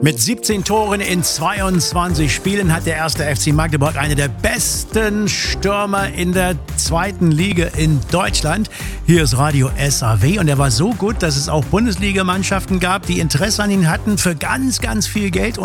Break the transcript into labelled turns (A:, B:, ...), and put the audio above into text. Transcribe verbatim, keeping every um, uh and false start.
A: Mit siebzehn Toren in zweiundzwanzig Spielen hat der erste F C Magdeburg eine der besten Stürmer in der zweiten Liga in Deutschland. Hier ist Radio S A W und er war so gut, dass es auch Bundesligamannschaften gab, die Interesse an ihn hatten für ganz, ganz viel Geld.